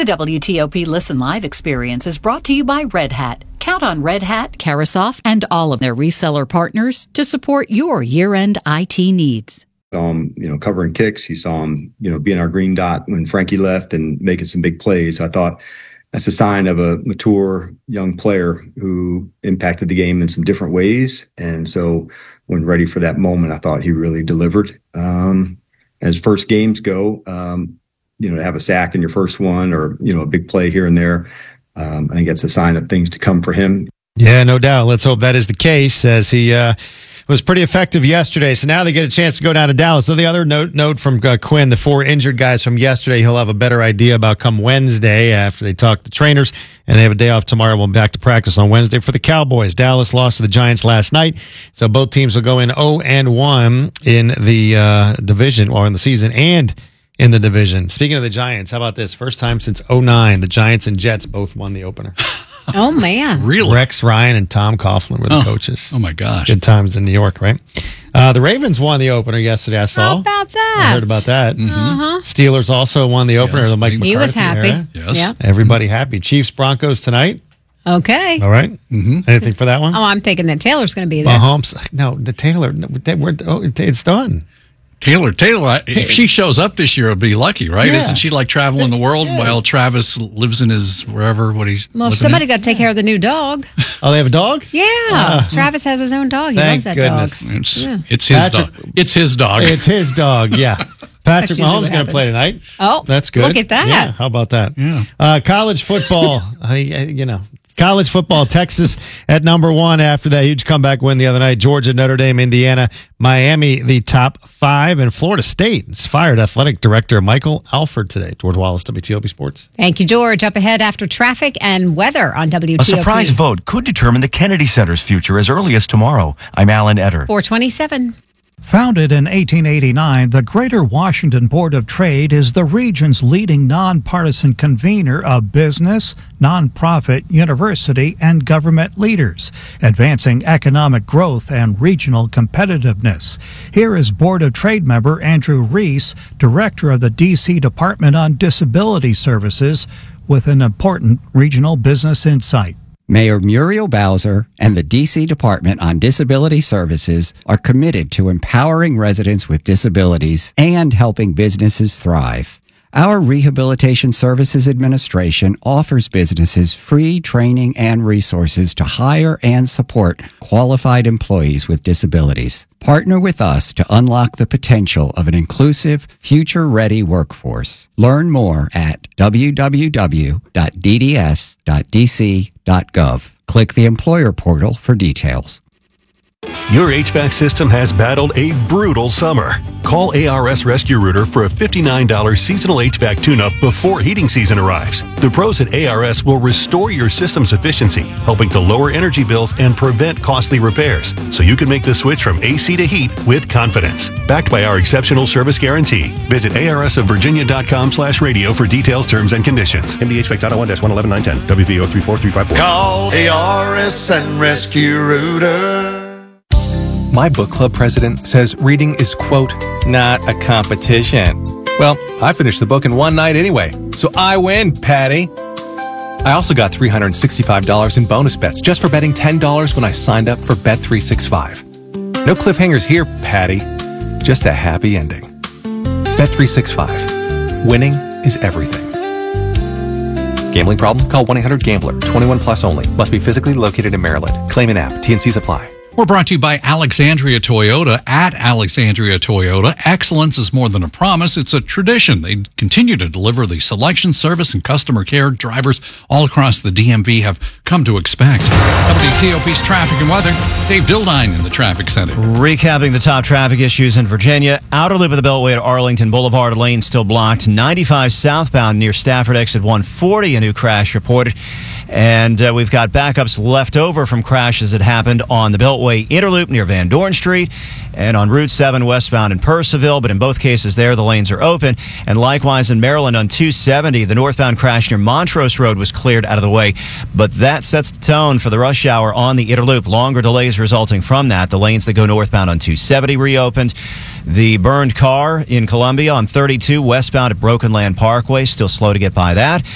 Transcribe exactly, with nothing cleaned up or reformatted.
W T O P Listen Live experience is brought to you by Red Hat. Count on Red Hat, Carasoft, and all of their reseller partners to support your year-end I T needs. Saw him, you know, covering kicks. He saw him, you know, being our green dot when Frankie left and making some big plays. I thought that's a sign of a mature young player who impacted the game in some different ways. And so when ready for that moment, I thought he really delivered. Um, as first games go, um, you know, to have a sack in your first one or, you know, a big play here and there, um, I think that's a sign of things to come for him. Yeah, no doubt. Let's hope that is the case, as he uh, was pretty effective yesterday. So now they get a chance to go down to Dallas. So the other note note from uh, Quinn, the four injured guys from yesterday, he'll have a better idea about come Wednesday after they talk to trainers, and they have a day off tomorrow. We'll be back to practice on Wednesday for the Cowboys. Dallas lost to the Giants last night, so both teams will go in oh and one in the uh, division, or in the season, and in the division. Speaking of the Giants, how about this? First time since oh nine, the Giants and Jets both won the opener. Oh, man. Really? Rex Ryan and Tom Coughlin were the oh. coaches. Oh, my gosh. Good times in New York, right? Uh, the Ravens won the opener yesterday, I saw. How about that? I heard about that. Mm-hmm. Uh-huh. Steelers also won the opener. Yes, the Mike he McCarthy was happy. era. Yes. Yeah. Everybody happy. Chiefs, Broncos tonight. Okay. All right. Mm-hmm. Anything for that one? Oh, I'm thinking that Taylor's going to be there. Mahomes. No, the Taylor. No, they, we're, oh, it's done. Taylor, Taylor, if she shows up this year, it'll be lucky, right? Yeah. Isn't she like traveling the world Yeah. while Travis lives in his wherever, what he's Well, living somebody in? got to take care of the new dog. Oh, they have a dog? Yeah. Uh, Travis has his own dog. He thank loves that goodness. dog. It's, Yeah. it's his Patrick- dog. It's his dog. It's his dog, yeah. Patrick That's usually Mahomes what going to play tonight. Oh, That's good. look at that. Yeah, how about that? Yeah. Uh, college football, I, I- you know, college football, Texas at number one after that huge comeback win the other night. Georgia, Notre Dame, Indiana, Miami, the top five, and Florida State has fired athletic director Michael Alford today. George Wallace, W T O P Sports. Thank you, George. Up ahead after traffic and weather on W T O P. A surprise vote could determine the Kennedy Center's future as early as tomorrow. I'm Alan Etter. four twenty-seven. Founded in eighteen eighty-nine, the Greater Washington Board of Trade is the region's leading nonpartisan convener of business, nonprofit, university, and government leaders, advancing economic growth and regional competitiveness. Here is Board of Trade member Andrew Reese, director of the D C Department on Disability Services, with an important regional business insight. Mayor Muriel Bowser and the D C Department on Disability Services are committed to empowering residents with disabilities and helping businesses thrive. Our Rehabilitation Services Administration offers businesses free training and resources to hire and support qualified employees with disabilities. Partner with us to unlock the potential of an inclusive, future-ready workforce. Learn more at w w w dot d d s dot d c dot gov. Click the employer portal for details. Your H V A C system has battled a brutal summer. Call A R S Rescue Rooter for a fifty-nine dollars seasonal H V A C tune-up before heating season arrives. The pros at A R S will restore your system's efficiency, helping to lower energy bills and prevent costly repairs, so you can make the switch from A C to heat with confidence. Backed by our exceptional service guarantee. Visit A R S of Virginia dot com slash radio for details, terms, and conditions. M D H V A C dot one dash one eleven nine ten. W V O three four three five four. Call A R S and Rescue Rooter. My book club president says reading is, quote, not a competition. Well, I finished the book in one night anyway, so I win, Patty. I also got three hundred sixty-five dollars in bonus bets just for betting ten dollars when I signed up for Bet three sixty-five. No cliffhangers here, Patty. Just a happy ending. Bet three sixty-five. Winning is everything. Gambling problem? Call one eight hundred gambler. twenty-one plus only. Must be physically located in Maryland. Claim an app. T and Cs apply. We're brought to you by Alexandria Toyota. At Alexandria Toyota, excellence is more than a promise, it's a tradition. They continue to deliver the selection, service, and customer care drivers all across the D M V have come to expect. W T O P's traffic and weather, Dave Dildine in the traffic center. Recapping the top traffic issues in Virginia. Outer loop of the Beltway at Arlington Boulevard lane still blocked. ninety-five southbound near Stafford exit one forty, a new crash reported. And uh, we've got backups left over from crashes that happened on the Beltway Interloop near Van Dorn Street and on Route seven westbound in Purcellville. But in both cases there, the lanes are open. And likewise in Maryland on two seventy, the northbound crash near Montrose Road was cleared out of the way. But that sets the tone for the rush hour on the Interloop. Longer delays resulting from that. The lanes that go northbound on two seventy reopened. The burned car in Columbia on thirty-two westbound at Broken Land Parkway, still slow to get by that.